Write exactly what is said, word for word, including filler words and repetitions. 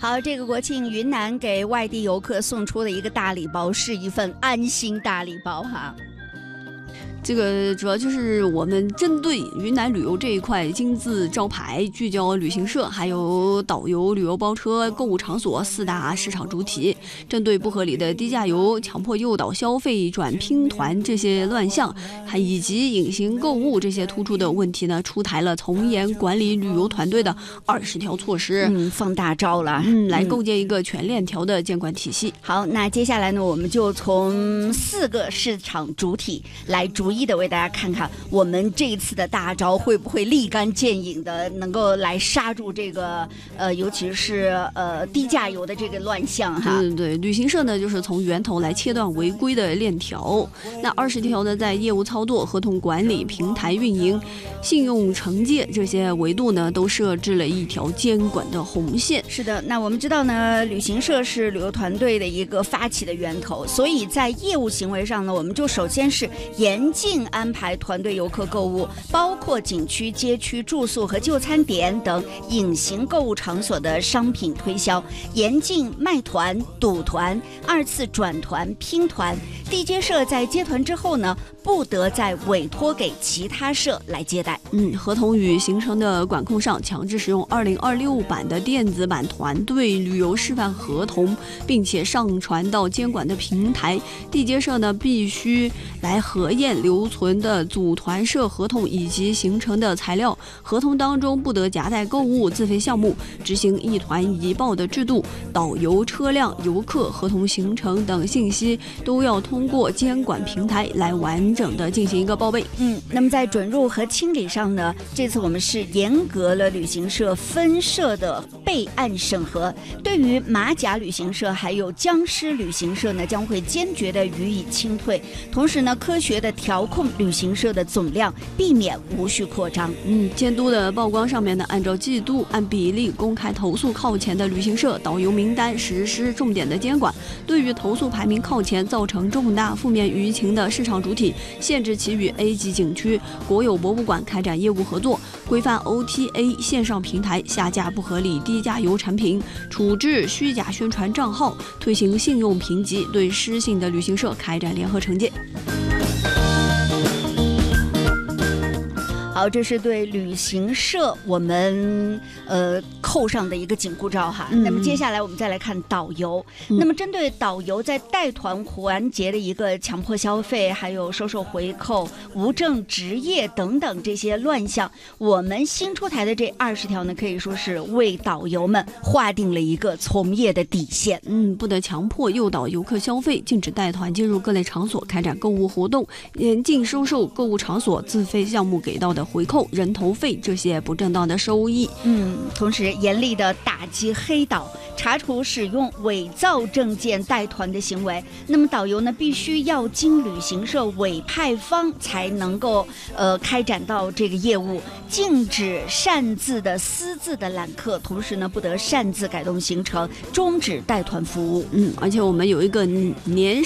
好，这个国庆云南给外地游客送出的一个大礼包，是一份安心大礼包哈。 这个主要就是我们针对云南旅游这一块金字招牌，聚焦旅行社、还有导游、旅游包车、购物场所四大市场主体，针对不合理的低价游、强迫诱导消费、转拼团这些乱象，还以及隐形购物这些突出的问题呢，出台了从严管理旅游团队的二十条措施， 嗯，放大招了， 嗯，来构建一个全链条的监管体系。 好，那接下来呢，我们就从四个市场主体来逐一的为大家看看，我们这一次的大招会不会立竿见影的能够来刹住这个呃，尤其是呃低价游的这个乱象哈。 对对对，旅行社呢就是从源头来切断违规的链条。那二十条呢，在业务操作、合同管理、平台运营、信用惩戒这些维度呢，都设置了一条监管的红线。 是的，那我们知道呢，旅行社是旅游团队的一个发起的源头，所以在业务行为上呢，我们就首先是严禁安排团队游客购物，包括景区、街区、住宿和就餐点等隐形购物场所的商品推销，严禁卖团、赌团、二次转团、拼团。地接社在接团之后呢，不得再委托给其他社来接待。 嗯，合同与行程的管控上，强制使用二零二六版的电子版团队旅游示范合同，并且上传到监管的平台。地接社呢，必须来核验留存的组团社合同以及行程的材料，合同当中不得夹带购物、自费项目，执行一团一报的制度。导游、车辆、游客、合同行程等信息都要通过监管平台来完整的进行一个报备。 嗯，那么在准入和清理上呢，这次我们是严格了旅行社分社的备案审核，对于马甲旅行社还有僵尸旅行社呢，将会坚决的予以清退。同时呢，科学的调控旅行社的总量，避免无序扩张。 嗯，监督的曝光上面呢，按照季度按比例公开投诉靠前的旅行社导游名单，实施重点的监管。对于投诉排名靠前、造成重大负面舆情的市场主体，限制其与 A 级景区、国有博物馆开展业务合作，规范 O T A 线上平台下架不合理低价游产品，处置虚假宣传账号，推行信用评级，对失信的旅行社开展联合惩戒。 好，这是对旅行社我们呃扣上的一个紧箍咒哈。嗯、那么接下来我们再来看导游。嗯、那么针对导游在带团环节的一个强迫消费，还有收受回扣、无证执业等等这些乱象，我们新出台的这二十条呢，可以说是为导游们划定了一个从业的底线。 嗯，不得强迫诱导游客消费，禁止带团进入各类场所开展购物活动，严禁收受购物场所自费项目给到的回扣、人头费这些不正当的收益。 嗯，同时严厉的打击黑导，查处使用伪造证件带团的行为。那么导游呢，必须要经旅行社委派方才能够呃开展到这个业务。禁止擅自的私自的揽客，同时呢，不得擅自改动行程，终止带团服务。 嗯，而且我们有一个年